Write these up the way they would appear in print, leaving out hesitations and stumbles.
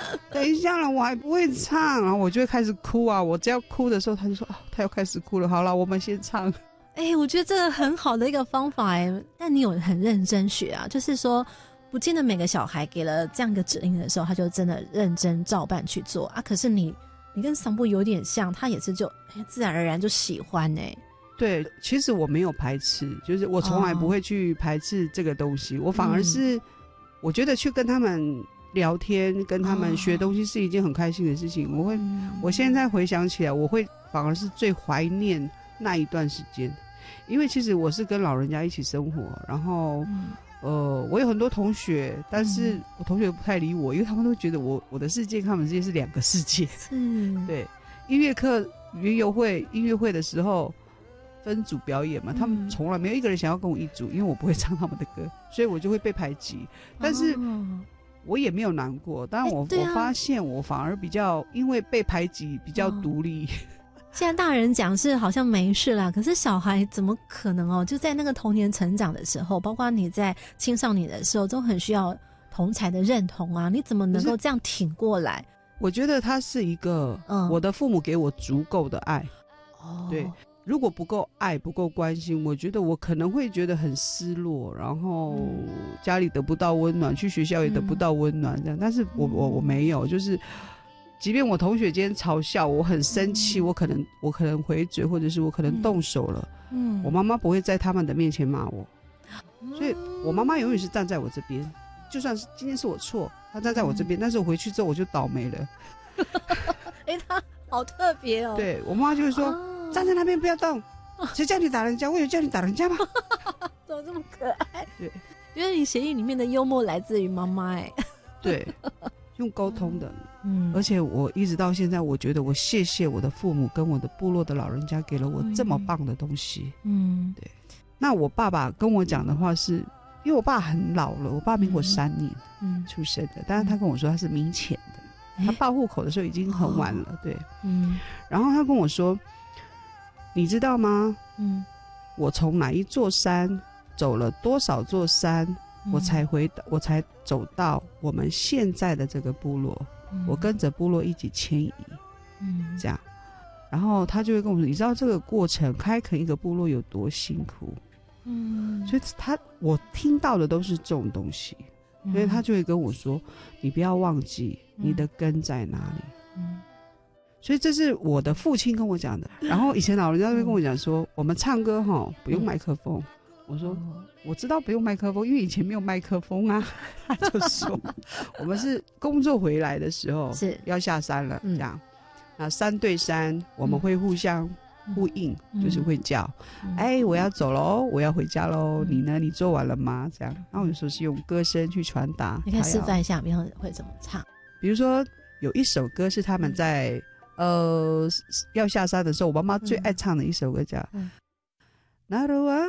等一下了，我还不会唱，然后我就会开始哭啊。我只要哭的时候，他就说他要开始哭了，好了，我们先唱。 我觉得这个很好的一个方法但你有很认真学啊，就是说不见得每个小孩给了这样一个指令的时候他就真的认真照办去做啊。可是你跟桑布有点像，他也是就自然而然就喜欢对，其实我没有排斥，就是我从来不会去排斥这个东西，我反而是我觉得去跟他们聊天跟他们学东西是一件很开心的事情。我现在回想起来，我会反而是最怀念那一段时间，因为其实我是跟老人家一起生活，然后我有很多同学，但是我同学不太理我，因为他们都觉得我的世界跟他们世界是两个世界。对，音乐课园游会音乐会的时候分组表演嘛，他们从来没有一个人想要跟我一组，因为我不会唱他们的歌，所以我就会被排挤。但是我也没有难过，当然我发现我反而比较因为被排挤比较独立。 现在大人讲是好像没事啦，可是小孩怎么可能就在那个童年成长的时候，包括你在青少年的时候，都很需要同侪的认同啊，你怎么能够这样挺过来？ 我觉得他是一个我的父母给我足够的爱。对，如果不够爱不够关心，我觉得我可能会觉得很失落，然后家里得不到温暖，去学校也得不到温暖这样。但是我没有，就是即便我同学今天嘲笑我很生气，我可能回嘴，或者是我可能动手了，我妈妈不会在他们的面前骂我，所以我妈妈永远是站在我这边，就算是今天是我错，她站在我这边，但是我回去之后我就倒霉了。 她好特别哦。 对，我妈就会说站在那边不要动，谁叫你打人家？我有叫你打人家吗？ 怎么这么可爱？ 对， 因为你协议里面的幽默来自于妈妈对，用沟通的。而且我一直到现在，我觉得我谢谢我的父母跟我的部落的老人家给了我这么棒的东西。对。那我爸爸跟我讲的话是，因为我爸很老了，我爸民国3年出生的，但是他跟我说他是民前的，他报户口的时候已经很晚了。对。然后他跟我说，你知道吗？我从哪一座山走了多少座山，我才走到我们现在的这个部落，我跟着部落一起迁移。这样。然后他就会跟我说，你知道这个过程开垦一个部落有多辛苦？所以我听到的都是这种东西，所以他就会跟我说，你不要忘记你的根在哪里。所以这是我的父亲跟我讲的。然后以前老人家会跟我讲说，我们唱歌不用麦克风。我说我知道不用麦克风，因为以前没有麦克风啊。他就说我们是工作回来的时候是要下山了，这样那山对山我们会互相呼应，就是会叫我要走咯，我要回家咯，你呢，你做完了吗？这样。然后有时候是用歌声去传达。 你可以示范一下比方会怎么唱？ 比如说有一首歌是他们在要下山的时候，我妈妈最爱唱的一首歌叫那罗啊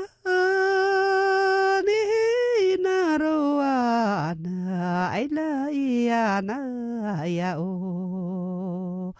你那罗啊那哎啦呀那呀哦